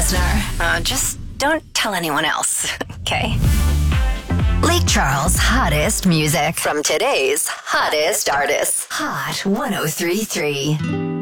listener. Just don't tell anyone else, okay? Lake Charles' hottest music from today's hottest artists. Hot 103.3.